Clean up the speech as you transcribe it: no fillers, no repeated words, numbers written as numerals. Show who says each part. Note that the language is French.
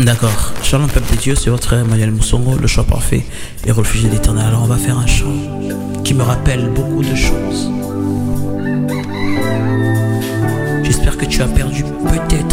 Speaker 1: D'accord. Shalom, peuple de Dieu, c'est votre frère Emmanuel Moussongo, le choix parfait et refuge de l'éternel. Alors, on va faire un chant qui me rappelle beaucoup de choses. J'espère que tu as perdu peut-être